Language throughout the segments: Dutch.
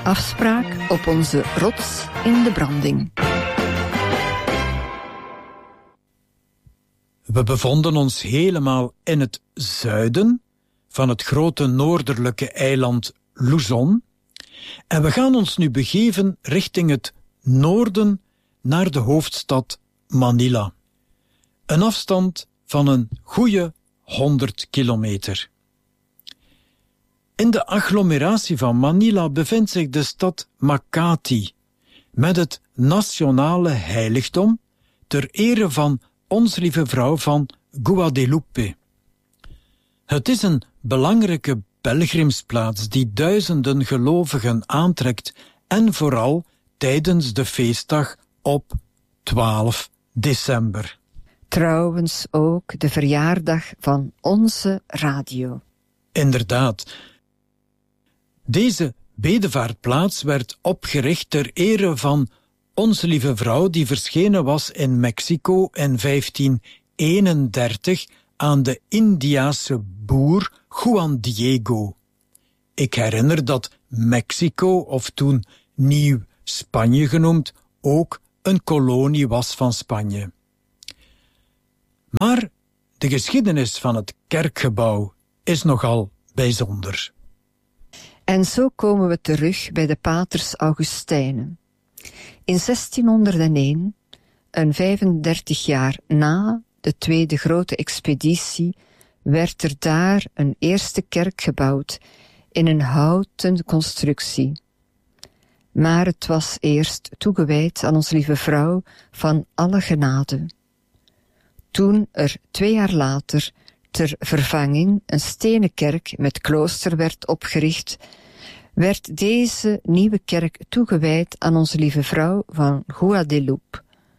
Afspraak op onze rots in de branding. We bevonden ons helemaal in het zuiden van het grote noordelijke eiland Luzon en we gaan ons nu begeven richting het noorden naar de hoofdstad Manila. Een afstand van een goede 100 kilometer. In de agglomeratie van Manila bevindt zich de stad Makati met het nationale heiligdom ter ere van Ons Lieve Vrouw van Guadalupe. Het is een belangrijke pelgrimsplaats die duizenden gelovigen aantrekt en vooral tijdens de feestdag op 12 december. Trouwens ook de verjaardag van onze radio. Inderdaad. Deze bedevaartplaats werd opgericht ter ere van Onze Lieve Vrouw die verschenen was in Mexico in 1531 aan de Indiase boer Juan Diego. Ik herinner dat Mexico, of toen Nieuw-Spanje genoemd, ook een kolonie was van Spanje. Maar de geschiedenis van het kerkgebouw is nogal bijzonder. En zo komen we terug bij de paters Augustijnen. In 1601, een 35 jaar na de tweede grote expeditie, werd er daar een eerste kerk gebouwd in een houten constructie. Maar het was eerst toegewijd aan Onze Lieve Vrouw van alle genade. Toen er 2 jaar later ter vervanging een stenen kerk met klooster werd opgericht, werd deze nieuwe kerk toegewijd aan Onze Lieve Vrouw van Guadalupe.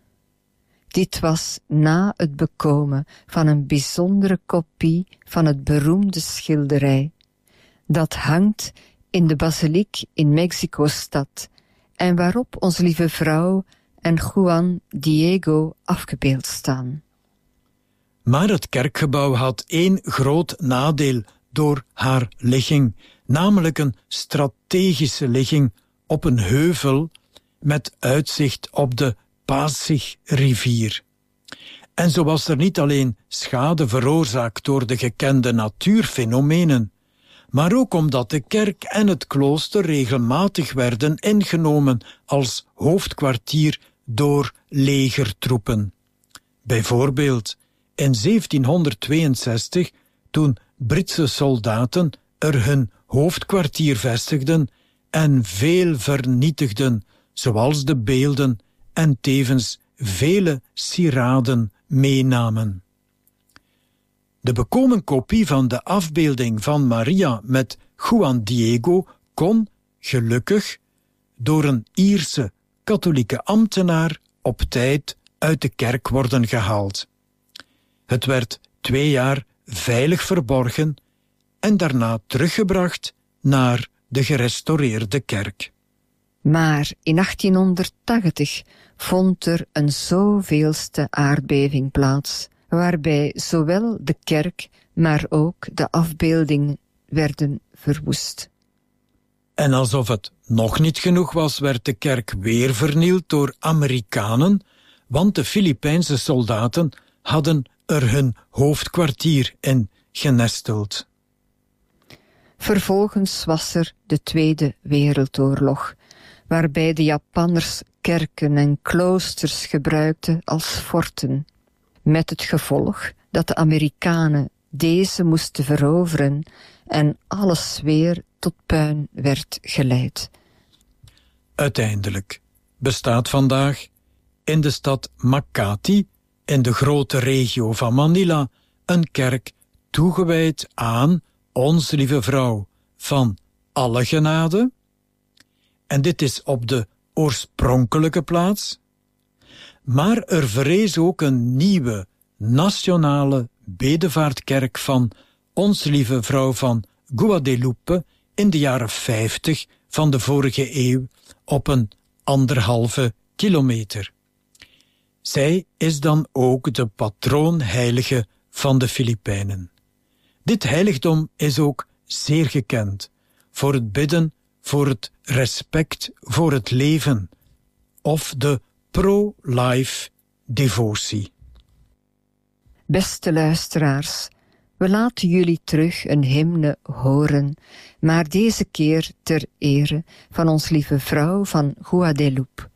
Dit was na het bekomen van een bijzondere kopie van het beroemde schilderij. Dat hangt in de basiliek in Mexico-stad en waarop Onze Lieve Vrouw en Juan Diego afgebeeld staan. Maar het kerkgebouw had 1 groot nadeel door haar ligging, namelijk een strategische ligging op een heuvel met uitzicht op de Pasig-rivier. En zo was er niet alleen schade veroorzaakt door de gekende natuurfenomenen, maar ook omdat de kerk en het klooster regelmatig werden ingenomen als hoofdkwartier door legertroepen. Bijvoorbeeld in 1762, toen Britse soldaten er hun hoofdkwartier vestigden en veel vernietigden, zoals de beelden en tevens vele sieraden meenamen. De bekomen kopie van de afbeelding van Maria met Juan Diego kon, gelukkig, door een Ierse katholieke ambtenaar op tijd uit de kerk worden gehaald. Het werd 2 jaar veilig verborgen en daarna teruggebracht naar de gerestaureerde kerk. Maar in 1880 vond er een zoveelste aardbeving plaats, waarbij zowel de kerk, maar ook de afbeelding werden verwoest. En alsof het nog niet genoeg was, werd de kerk weer vernield door Amerikanen, want de Filipijnse soldaten hadden er hun hoofdkwartier in genesteld. Vervolgens was er de Tweede Wereldoorlog, waarbij de Japanners kerken en kloosters gebruikten als forten, met het gevolg dat de Amerikanen deze moesten veroveren en alles weer tot puin werd geleid. Uiteindelijk bestaat vandaag in de stad Makati, in de grote regio van Manila, een kerk toegewijd aan Onze Lieve Vrouw van alle genade. En dit is op de oorspronkelijke plaats. Maar er verrees ook een nieuwe nationale bedevaartkerk van Onze Lieve Vrouw van Guadalupe in de jaren 50 van de vorige eeuw op een 1,5 kilometer. Zij is dan ook de patroonheilige van de Filipijnen. Dit heiligdom is ook zeer gekend voor het bidden voor het respect voor het leven of de pro-life devotie. Beste luisteraars, we laten jullie terug een hymne horen, maar deze keer ter ere van ons lieve vrouw van Guadeloupe,